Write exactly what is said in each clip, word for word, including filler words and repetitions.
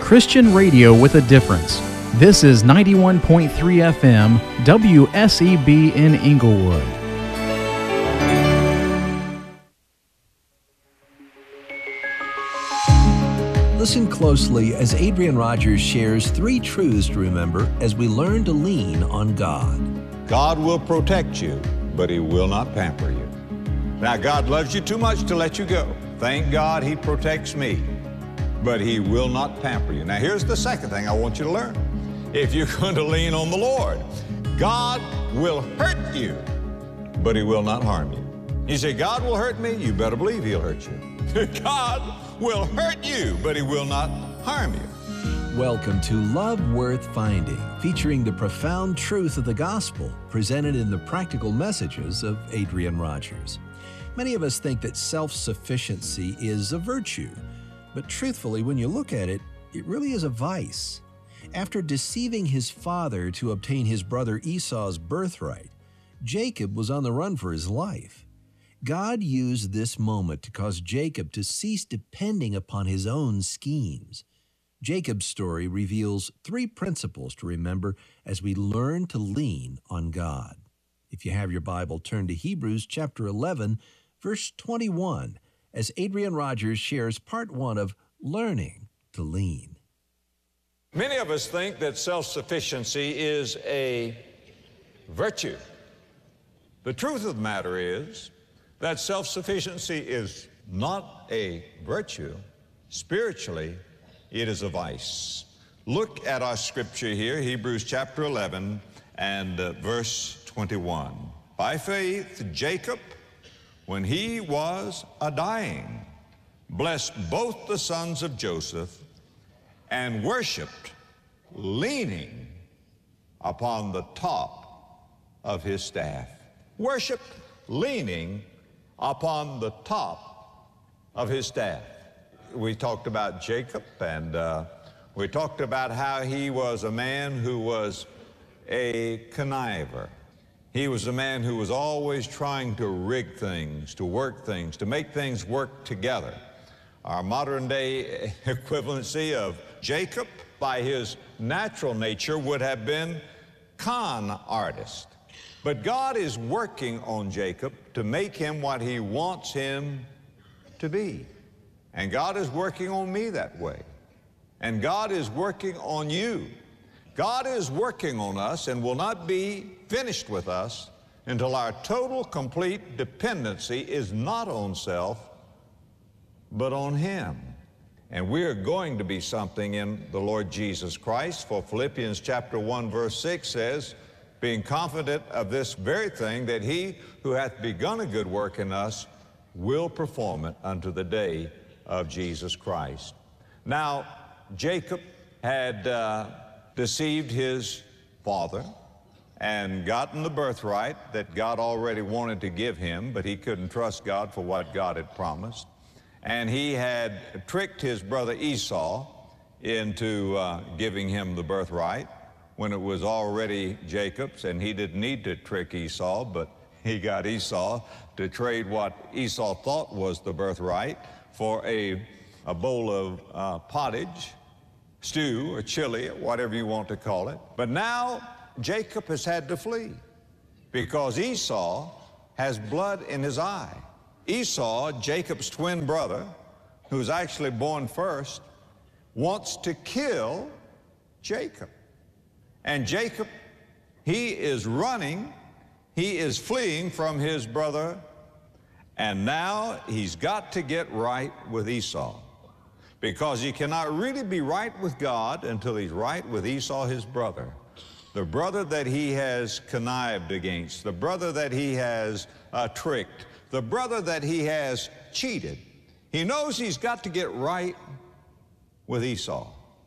Christian radio with a difference. This is ninety-one point three F M, W S E B in Inglewood. Listen closely as Adrian Rogers shares three truths to remember as we learn to lean on God. God will protect you, but He will not pamper you. Now, God loves you too much to let you go. Thank God He protects me, but He will not pamper you. Now, here's the second thing I want you to learn. If you're going to lean on the Lord, God will hurt you, but He will not harm you. You say, God will hurt me? You better believe He'll hurt you. God will hurt you, but He will not harm you. Welcome to Love Worth Finding, featuring the profound truth of the gospel presented in the practical messages of Adrian Rogers. Many of us think that self-sufficiency is a virtue, but truthfully, when you look at it, it really is a vice. After deceiving his father to obtain his brother Esau's birthright, Jacob was on the run for his life. God used this moment to cause Jacob to cease depending upon his own schemes. Jacob's story reveals three principles to remember as we learn to lean on God. If you have your Bible, turn to Hebrews chapter eleven, verse twenty-one, as Adrian Rogers shares part one of Learning to Lean. Many of us think that self-sufficiency is a virtue. The truth of the matter is that self-sufficiency is not a virtue. Spiritually, it is a vice. Look at our scripture here, Hebrews chapter eleven and uh, verse twenty-one. By faith, Jacob, when he was a-dying, blessed both the sons of Joseph and worshiped, leaning upon the top of his staff. Worshiped, leaning upon the top of his staff. We talked about Jacob, and uh, we talked about how he was a man who was a conniver. He was a man who was always trying to rig things, to work things, to make things work together. Our modern day equivalency of Jacob, by his natural nature, would have been con artist. But God is working on Jacob to make him what He wants him to be. And God is working on me that way. And God is working on you. God is working on us and will not be finished with us until our total, complete dependency is not on self, but on Him. And we are going to be something in the Lord Jesus Christ. For Philippians chapter one, verse six says, being confident of this very thing, that He who hath begun a good work in us will perform it unto the day of Jesus Christ. Now, Jacob had uh, deceived his father and gotten the birthright that God already wanted to give him, but he couldn't trust God for what God had promised. And he had tricked his brother Esau into uh, giving him the birthright when it was already Jacob's, and he didn't need to trick Esau, but he got Esau to trade what Esau thought was the birthright for a, a bowl of uh, pottage, stew, or chili, or whatever you want to call it. But now Jacob has had to flee because Esau has blood in his eye. Esau, Jacob's twin brother, who's actually born first, wants to kill Jacob. And Jacob, he is running, he is fleeing from his brother, and now he's got to get right with Esau, because he cannot really be right with God until he's right with Esau, his brother, the brother that he has connived against, the brother that he has uh, tricked, the brother that he has cheated. He knows he's got to get right with Esau.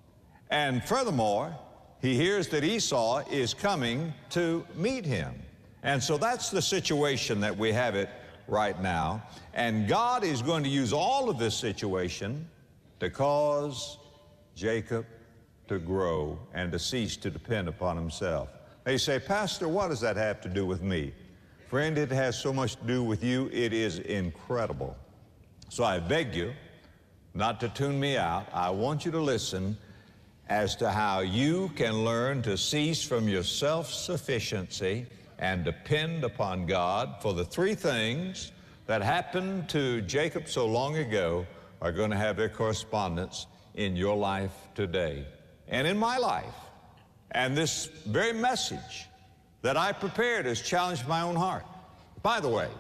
And furthermore, he hears that Esau is coming to meet him. And so that's the situation that we have it right now. And God is going to use all of this situation to cause Jacob to grow and to cease to depend upon himself. They say, Pastor, what does that have to do with me? Friend, it has so much to do with you, it is incredible. So I beg you not to tune me out. I want you to listen as to how you can learn to cease from your self-sufficiency and depend upon God, for the three things that happened to Jacob so long ago are going to have their correspondence in your life today and in my life. And this very message that I prepared has challenged my own heart. By the way,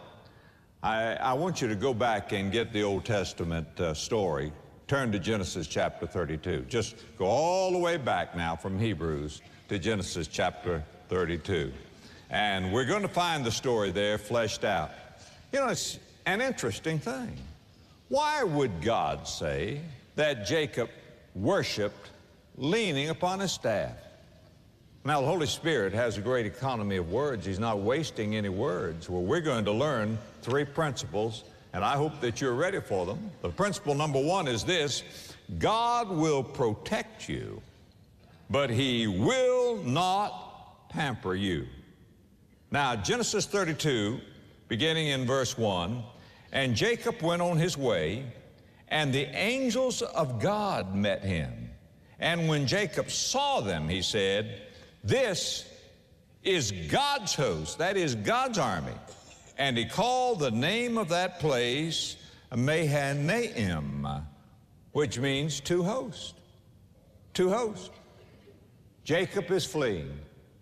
I, I want you to go back and get the Old Testament uh, story. Turn to Genesis chapter thirty-two. Just go all the way back now from Hebrews to Genesis chapter thirty-two. And we're going to find the story there fleshed out. You know, it's an interesting thing. Why would God say that Jacob worshiped leaning upon his staff? Now, the Holy Spirit has a great economy of words. He's not wasting any words. Well, we're going to learn three principles, and I hope that you're ready for them. The principle number one is this: God will protect you, but He will not pamper you. Now, Genesis thirty-two, beginning in verse one, and Jacob went on his way, and the angels of God met him. And when Jacob saw them, he said, "This is God's host," that is God's army. And he called the name of that place Mahanaim, which means two hosts. Two hosts. Jacob is fleeing.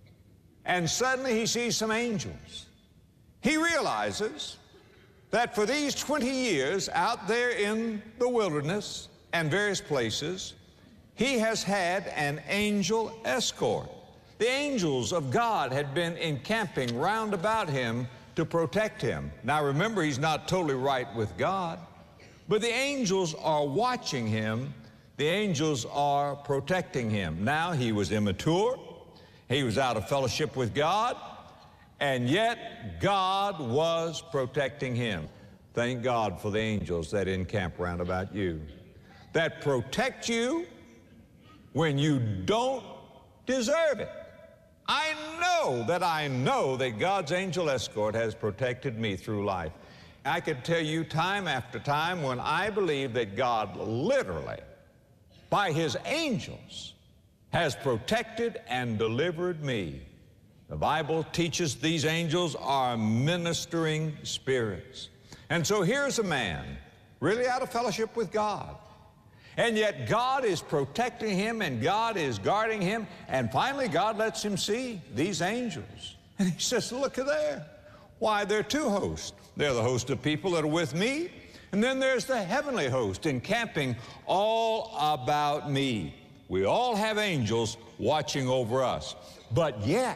And suddenly he sees some angels. He realizes that for these twenty years out there in the wilderness and various places, he has had an angel escort. The angels of God had been encamping round about him to protect him. Now remember, he's not totally right with God, but the angels are watching him. The angels are protecting him. Now he was immature. He was out of fellowship with God, and yet God was protecting him. Thank God for the angels that encamp round about you, that protect you when you don't deserve it. I know that I know that God's angel escort has protected me through life. I could tell you time after time when I believe that God literally, by His angels, has protected and delivered me. The Bible teaches these angels are ministering spirits. And so here's a man really out of fellowship with God. And yet God is protecting him and God is guarding him. And finally God lets him see these angels. And he says, look at there. Why, there are two hosts. They're the host of people that are with me. And then there's the heavenly host encamping all about me. We all have angels watching over us. But yet,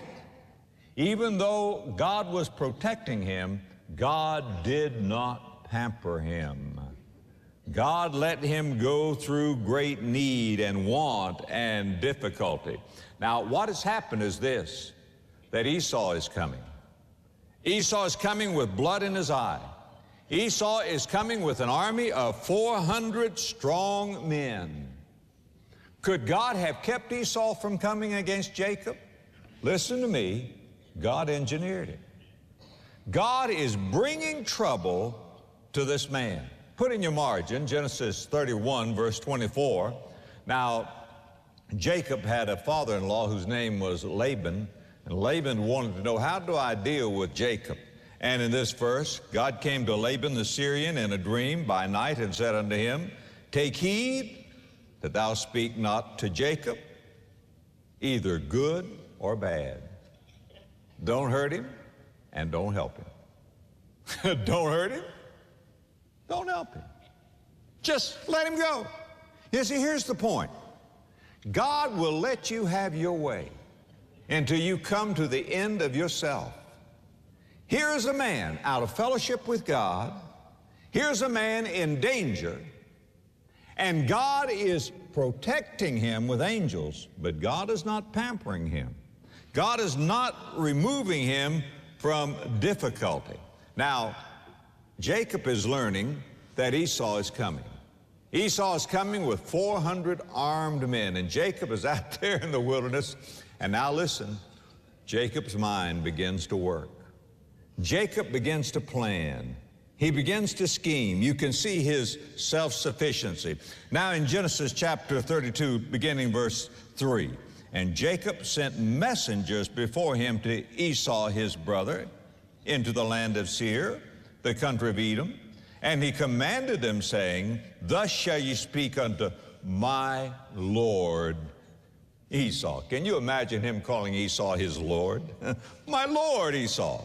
even though God was protecting him, God did not pamper him. God let him go through great need and want and difficulty. Now, what has happened is this, that Esau is coming. Esau is coming with blood in his eye. Esau is coming with an army of four hundred strong men. Could God have kept Esau from coming against Jacob? Listen to me, God engineered it. God is bringing trouble to this man. Put in your margin, Genesis thirty-one, verse twenty-four. Now, Jacob had a father-in-law whose name was Laban, and Laban wanted to know, how do I deal with Jacob? And in this verse, God came to Laban the Syrian in a dream by night and said unto him, take heed that thou speak not to Jacob, either good or bad. Don't hurt him and don't help him. Don't hurt him. Don't help him. Just let him go. You see, here's the point. God will let you have your way until you come to the end of yourself. Here is a man out of fellowship with God. Here's a man in danger. And God is protecting him with angels, but God is not pampering him. God is not removing him from difficulty. Now, Jacob is learning that Esau is coming. Esau is coming with four hundred armed men, and Jacob is out there in the wilderness. And now listen, Jacob's mind begins to work. Jacob begins to plan. He begins to scheme. You can see his self-sufficiency. Now in Genesis chapter thirty-two, beginning verse three, and Jacob sent messengers before him to Esau his brother into the land of Seir, the country of Edom, and he commanded them, saying, thus shall ye speak unto my Lord Esau. Can you imagine him calling Esau his Lord? My Lord Esau.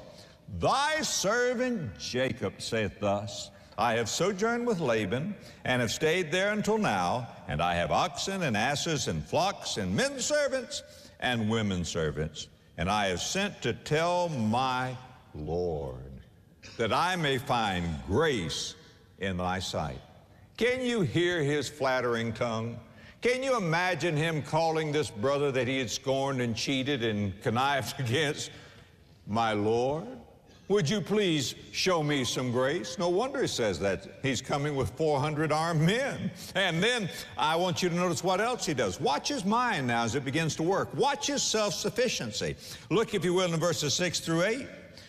Thy servant Jacob saith thus, I have sojourned with Laban, and have stayed there until now, and I have oxen and asses and flocks and men servants and women servants, and I have sent to tell my Lord, that I may find grace in thy sight. Can you hear his flattering tongue? Can you imagine him calling this brother that he had scorned and cheated and connived against, my Lord? Would you please show me some grace? No wonder he says that. He's coming with four hundred armed men. And then I want you to notice what else he does. Watch his mind now as it begins to work. Watch his self-sufficiency. Look, if you will, in verses six through eight.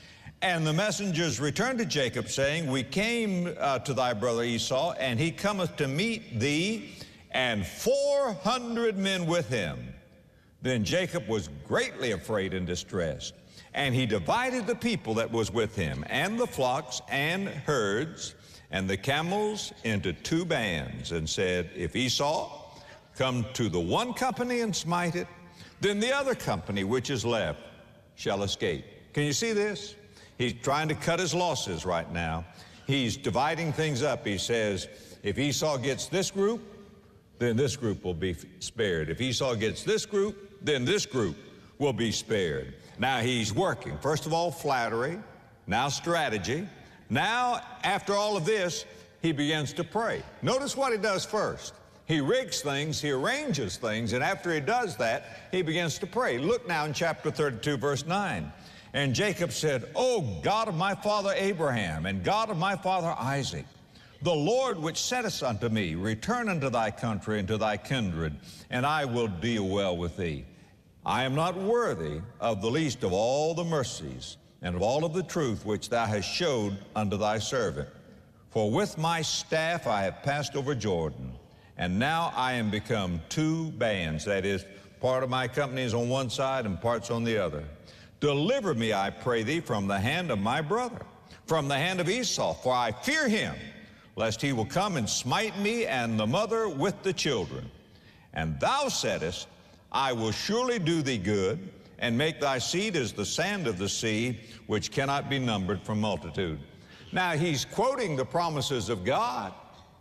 And the messengers returned to Jacob, saying, we came uh, to thy brother Esau, and he cometh to meet thee, and four hundred men with him. Then Jacob was greatly afraid and distressed. And he divided the people that was with him, and the flocks and herds, and the camels into two bands, and said, if Esau come to the one company and smite it, then the other company which is left shall escape. Can you see this? He's trying to cut his losses right now. He's dividing things up. He says, if Esau gets this group, then this group will be spared. If Esau gets this group, then this group will be spared. Now he's working. First of all, flattery, now strategy. Now, after all of this, he begins to pray. Notice what he does first. He rigs things, he arranges things, and after he does that, he begins to pray. Look now in chapter thirty-two, verse nine. And Jacob said, O God of my father Abraham, and God of my father Isaac, the Lord which saidst unto me, return unto thy country and to thy kindred, and I will deal well with thee. I am not worthy of the least of all the mercies and of all of the truth which thou hast showed unto thy servant. For with my staff I have passed over Jordan, and now I am become two bands, that is, part of my company is on one side and parts on the other. Deliver me, I pray thee, from the hand of my brother, from the hand of Esau, for I fear him, lest he will come and smite me and the mother with the children. And thou saidest, I will surely do thee good, and make thy seed as the sand of the sea, which cannot be numbered for multitude. Now he's quoting the promises of God.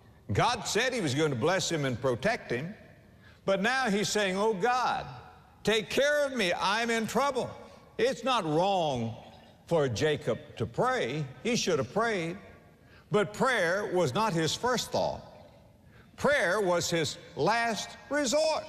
God said he was going to bless him and protect him, but now he's saying, oh God, take care of me, I'm in trouble. It's not wrong for Jacob to pray. He should have prayed, but prayer was not his first thought. Prayer was his last resort.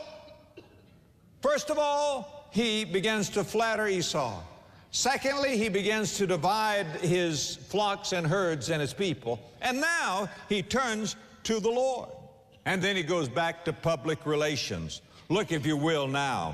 First of all, he begins to flatter Esau. Secondly, he begins to divide his flocks and herds and his people. And now he turns to the Lord. And then he goes back to public relations. Look, if you will, now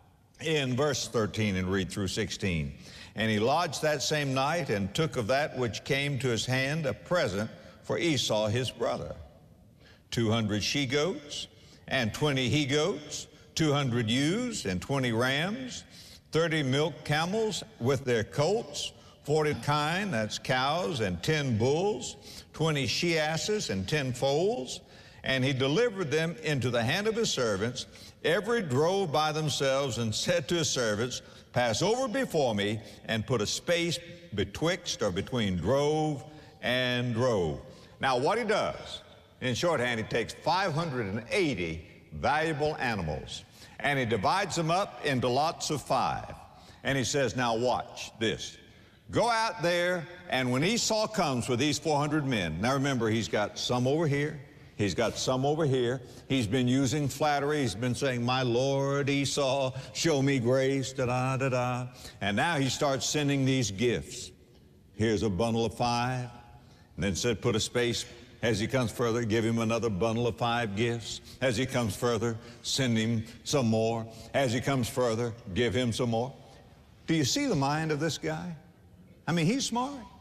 in verse thirteen and read through sixteen. And he lodged that same night and took of that which came to his hand a present for Esau his brother. Two hundred she-goats and twenty he-goats, two hundred ewes and twenty rams, thirty milk camels with their colts, forty kine, that's cows, and ten bulls, twenty she-asses and ten foals. And he delivered them into the hand of his servants, every drove by themselves, and said to his servants, pass over before me, and put a space betwixt or between drove and drove. Now what he does, in shorthand, he takes five hundred eighty valuable animals, and he divides them up into lots of five. And he says, now watch this. Go out there, and when Esau comes with these four hundred men, now remember, he's got some over here, he's got some over here. He's been using flattery. He's been saying, my Lord Esau, show me grace, da-da-da-da. And now he starts sending these gifts. Here's a bundle of five. And then said, put a space. As he comes further, give him another bundle of five gifts. As he comes further, send him some more. As he comes further, give him some more. Do you see the mind of this guy? I mean, he's smart.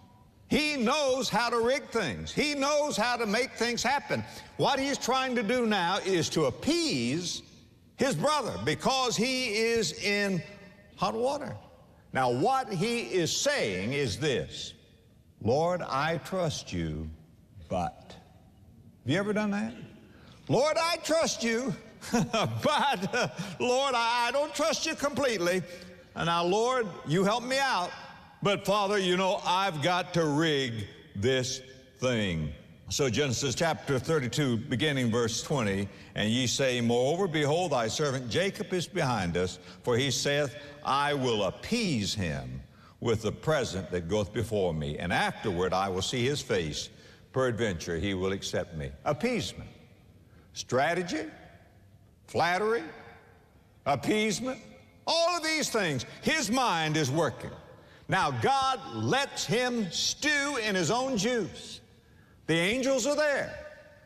He knows how to rig things. He knows how to make things happen. What he's trying to do now is to appease his brother because he is in hot water. Now, what he is saying is this: Lord, I trust you, but. Have you ever done that? Lord, I trust you, but, uh, Lord, I, I don't trust you completely. And now, Lord, you help me out. But, Father, you know, I've got to rig this thing. So Genesis chapter thirty-two, beginning verse twenty, and ye say, Moreover, behold, thy servant Jacob is behind us, for he saith, I will appease him with the present that goeth before me, and afterward I will see his face. Peradventure he will accept me. Appeasement. Strategy, flattery, appeasement, all of these things. His mind is working. Now God lets him stew in his own juice. The angels are there.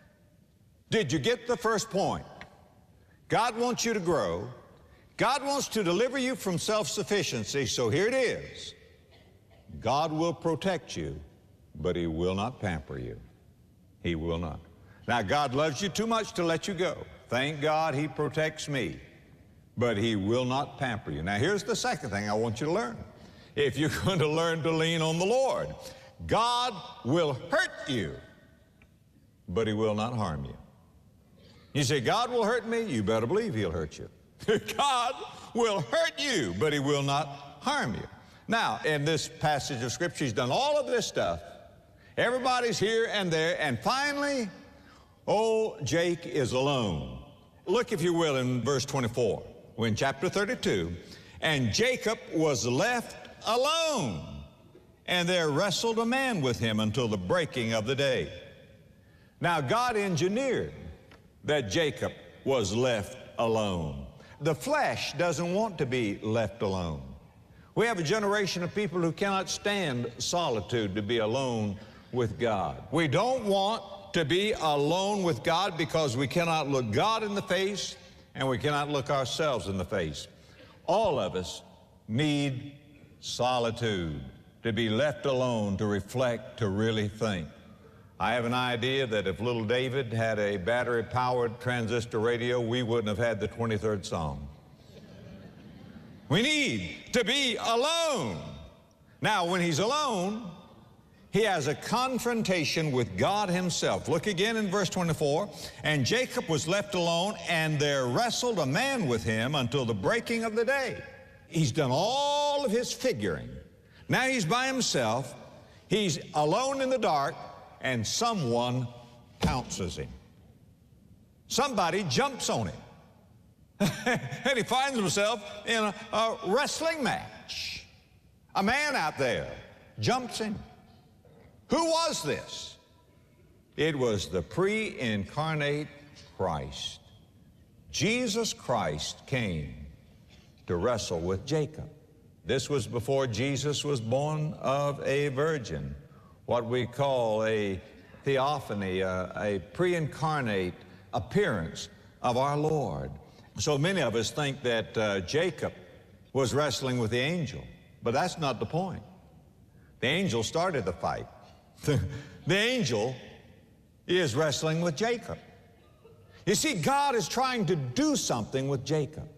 Did you get the first point? God wants you to grow. God wants to deliver you from self-sufficiency, so here it is. God will protect you, but he will not pamper you. He will not. Now, God loves you too much to let you go. Thank God he protects me, but he will not pamper you. Now, here's the second thing I want you to learn. If you're going to learn to lean on the Lord, God will hurt you, but he will not harm you. You say, God will hurt me? You better believe he'll hurt you. God will hurt you, but he will not harm you. Now, in this passage of Scripture, he's done all of this stuff. Everybody's here and there, and finally, old Jake is alone. Look, if you will, in verse twenty-four. We're in chapter thirty-two. And Jacob was left alone, and there wrestled a man with him until the breaking of the day. Now, God engineered that Jacob was left alone. The flesh doesn't want to be left alone. We have a generation of people who cannot stand solitude, to be alone with God. We don't want to be alone with God because we cannot look God in the face and we cannot look ourselves in the face. All of us need solitude, to be left alone, to reflect, to really think. I have an idea that if little David had a battery-powered transistor radio, we wouldn't have had the twenty-third Psalm. We need to be alone. Now, when he's alone, he has a confrontation with God himself. Look again in verse twenty-four. And Jacob was left alone, and there wrestled a man with him until the breaking of the day. He's done all of his figuring. Now he's by himself. He's alone in the dark, and someone pounces him. Somebody jumps on him. And he finds himself in a, a wrestling match. A man out there jumps him. Who was this? It was the pre-incarnate Christ. Jesus Christ came to wrestle with Jacob. This was before Jesus was born of a virgin, what we call a theophany, a, a pre-incarnate appearance of our Lord. So many of us think that uh, Jacob was wrestling with the angel, but that's not the point. The angel started the fight. The, the angel is wrestling with Jacob. You see, God is trying to do something with Jacob.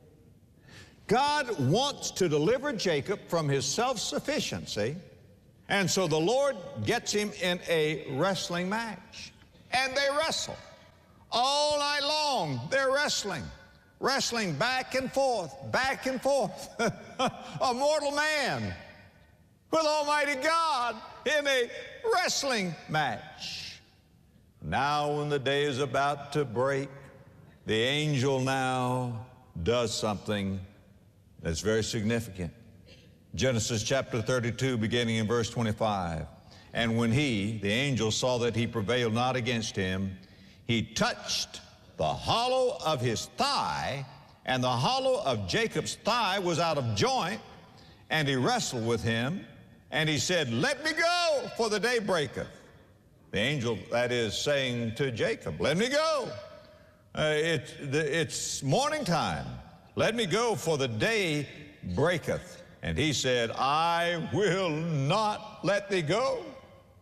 God wants to deliver Jacob from his self-sufficiency, and so the Lord gets him in a wrestling match. And they wrestle. All night long, they're wrestling. Wrestling back and forth, back and forth. A mortal man with Almighty God in a wrestling match. Now when the day is about to break, the angel now does something that's very significant. Genesis chapter thirty-two, beginning in verse twenty-five. And when he, the angel, saw that he prevailed not against him, he touched the hollow of his thigh, and the hollow of Jacob's thigh was out of joint, and he wrestled with him, and he said, Let me go, for the day breaketh. The angel, that is, saying to Jacob, Let me go. Uh, it, the, it's morning time. Let me go, for the day breaketh. And he said, I will not let thee go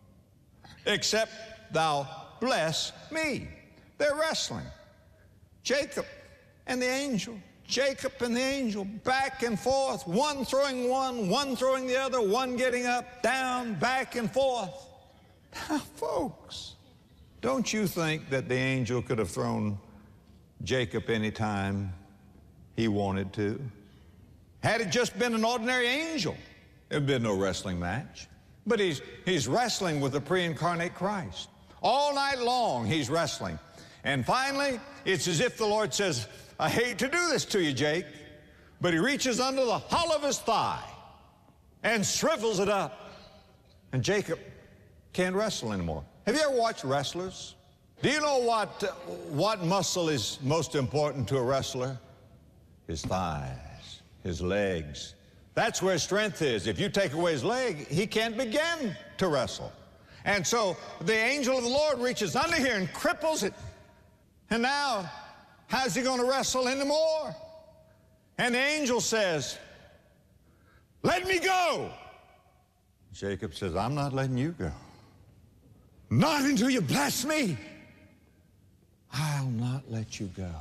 except thou bless me. They're wrestling. Jacob and the angel, Jacob and the angel, back and forth, one throwing one, one throwing the other, one getting up, down, back and forth. Now, folks, don't you think that the angel could have thrown Jacob any time he wanted to? Had it just been an ordinary angel, there'd been no wrestling match. But he's, he's wrestling with the pre-incarnate Christ. All night long, he's wrestling. And finally, it's as if the Lord says, I hate to do this to you, Jake, but he reaches under the hollow of his thigh and shrivels it up. And Jacob can't wrestle anymore. Have you ever watched wrestlers? Do you know what, uh, what muscle is most important to a wrestler? His thighs, his legs. That's where his strength is. If you take away his leg, he can't begin to wrestle. And so the angel of the Lord reaches under here and cripples it. And now, how's he going to wrestle anymore? And the angel says, let me go. Jacob says, I'm not letting you go. Not until you bless me. I'll not let you go.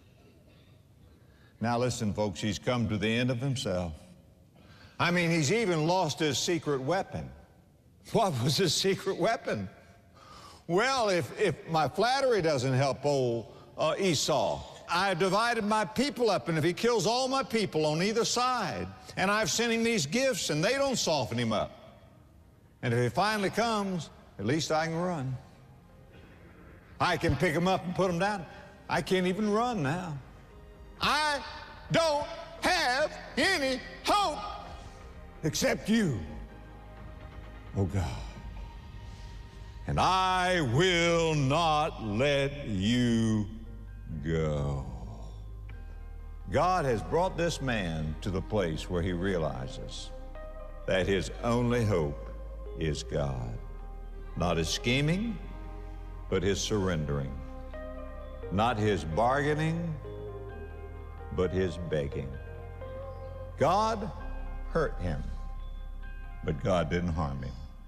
Now listen, folks, he's come to the end of himself. I mean, he's even lost his secret weapon. What was his secret weapon? Well, if, if my flattery doesn't help old uh, Esau, I've divided my people up, and if he kills all my people on either side, and I've sent him these gifts, and they don't soften him up, and if he finally comes, at least I can run. I can pick him up and put him down. I can't even run now. I don't have any hope except you, oh God. And I will not let you go. God has brought this man to the place where he realizes that his only hope is God. Not his scheming, but his surrendering. Not his bargaining, but his begging. God hurt him, but God didn't harm him.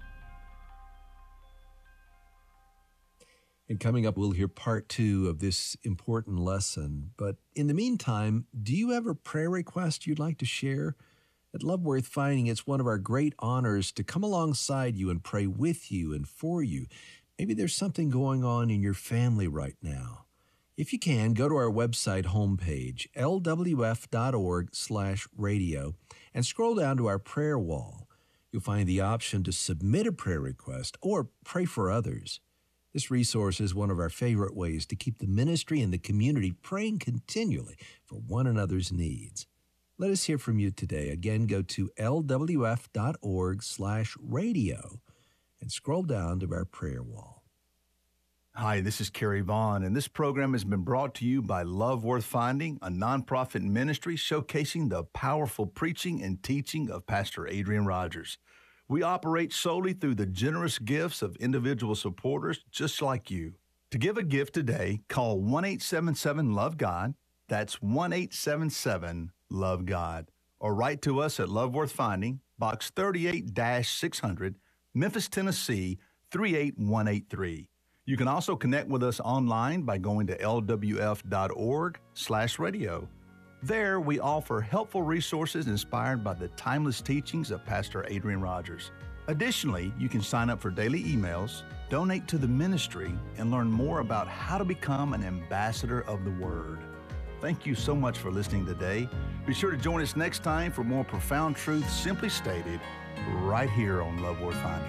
And coming up, we'll hear part two of this important lesson. But in the meantime, do you have a prayer request you'd like to share? At Love Worth Finding, it's one of our great honors to come alongside you and pray with you and for you. Maybe there's something going on in your family right now. If you can, go to our website homepage, l w f dot org slash radio, and scroll down to our prayer wall. You'll find the option to submit a prayer request or pray for others. This resource is one of our favorite ways to keep the ministry and the community praying continually for one another's needs. Let us hear from you today. Again, go to l w f dot org slash radio and scroll down to our prayer wall. Hi, this is Kerry Vaughn, and this program has been brought to you by Love Worth Finding, a nonprofit ministry showcasing the powerful preaching and teaching of Pastor Adrian Rogers. We operate solely through the generous gifts of individual supporters just like you. To give a gift today, call one eight seven seven love God. That's one eight seven seven love God. Or write to us at Love Worth Finding, Box thirty-eight six hundred, Memphis, Tennessee, three eight one eight three. You can also connect with us online by going to l w f dot org slash radio. There, we offer helpful resources inspired by the timeless teachings of Pastor Adrian Rogers. Additionally, you can sign up for daily emails, donate to the ministry, and learn more about how to become an ambassador of the Word. Thank you so much for listening today. Be sure to join us next time for more profound truths simply stated right here on Love Worth Finding.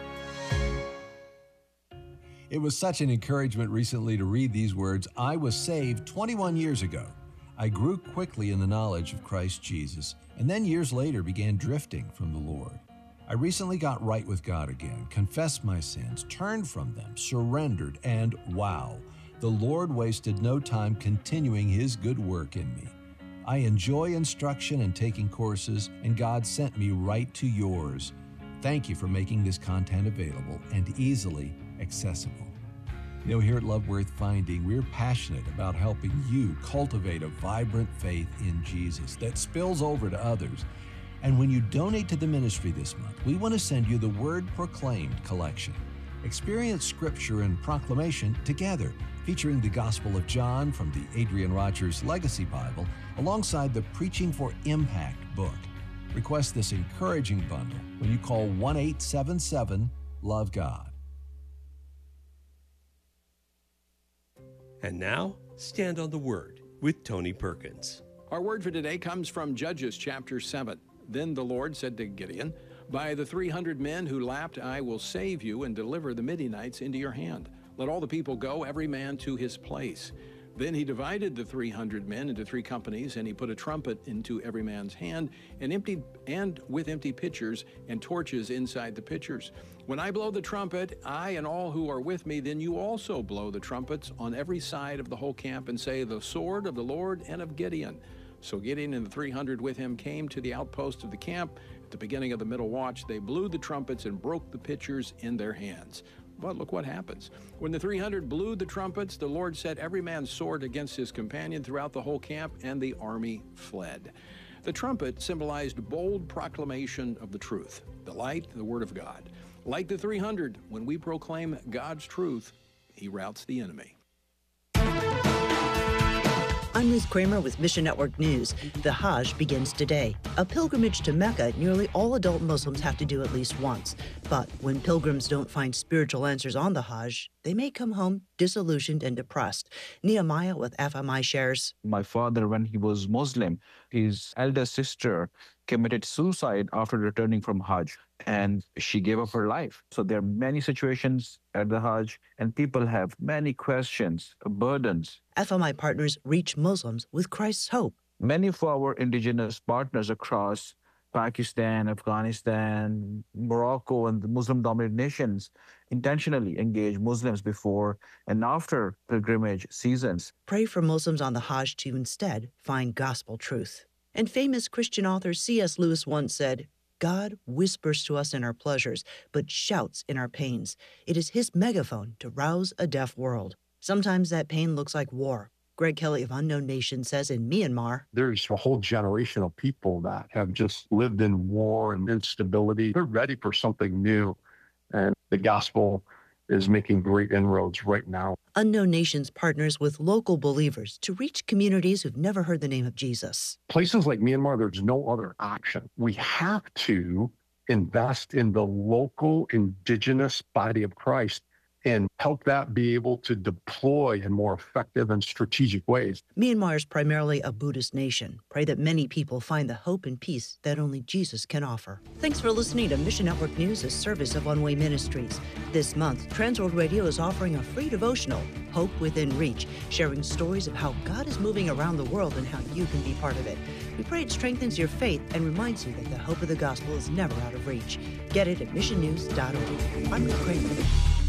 It was such an encouragement recently to read these words. I was saved twenty-one years ago. I grew quickly in the knowledge of Christ Jesus, and then years later began drifting from the Lord. I recently got right with God again, confessed my sins, turned from them, surrendered, and wow, the Lord wasted no time continuing His good work in me. I enjoy instruction and taking courses, and God sent me right to yours. Thank you for making this content available and easily accessible. You know, here at Love Worth Finding, we're passionate about helping you cultivate a vibrant faith in Jesus that spills over to others. And when you donate to the ministry this month, we want to send you the Word Proclaimed collection. Experience Scripture and proclamation together, featuring the Gospel of John from the Adrian Rogers Legacy Bible alongside the Preaching for Impact book. Request this encouraging bundle when you call one eight seven seven, love God. And now, Stand on the Word with Tony Perkins. Our word for today comes from Judges chapter seven. Then the Lord said to Gideon, "By the three hundred men who lapped, I will save you and deliver the Midianites into your hand. Let all the people go, every man to his place." Then he divided the three hundred men into three companies, and he put a trumpet into every man's hand, and emptied and with empty pitchers and torches inside the pitchers. When I blow the trumpet, I and all who are with me, then you also blow the trumpets on every side of the whole camp, and say, "The sword of the Lord and of Gideon." So Gideon and the three hundred with him came to the outpost of the camp. At the beginning of the middle watch, they blew the trumpets and broke the pitchers in their hands. But look what happens. When the three hundred blew the trumpets, the Lord set every man's sword against his companion throughout the whole camp, and the army fled. The trumpet symbolized bold proclamation of the truth, the light, the word of God. Like the three hundred, when we proclaim God's truth, he routs the enemy. I'm Ruth Kramer with Mission Network News. The Hajj begins today. A pilgrimage to Mecca nearly all adult Muslims have to do at least once. But when pilgrims don't find spiritual answers on the Hajj, they may come home disillusioned and depressed. Nehemiah with F M I shares. My father, when he was Muslim, his elder sister committed suicide after returning from Hajj, and she gave up her life. So there are many situations at the Hajj, and people have many questions, burdens. F M I partners reach Muslims with Christ's hope. Many of our indigenous partners across Pakistan, Afghanistan, Morocco, and the Muslim-dominated nations intentionally engage Muslims before and after pilgrimage seasons. Pray for Muslims on the Hajj to instead find gospel truth. And famous Christian author C S Lewis once said, "God whispers to us in our pleasures, but shouts in our pains. It is his megaphone to rouse a deaf world." Sometimes that pain looks like war. Greg Kelly of Unknown Nation says in Myanmar, there's a whole generation of people that have just lived in war and instability. They're ready for something new, and the gospel is making great inroads right now. Unknown Nations partners with local believers to reach communities who've never heard the name of Jesus. Places like Myanmar, there's no other option. We have to invest in the local indigenous body of Christ and help that be able to deploy in more effective and strategic ways. Myanmar is primarily a Buddhist nation. Pray that many people find the hope and peace that only Jesus can offer. Thanks for listening to Mission Network News, a service of One Way Ministries. This month, Transworld Radio is offering a free devotional, Hope Within Reach, sharing stories of how God is moving around the world and how you can be part of it. We pray it strengthens your faith and reminds you that the hope of the gospel is never out of reach. Get it at mission news dot org. I'm Ruth Kramer.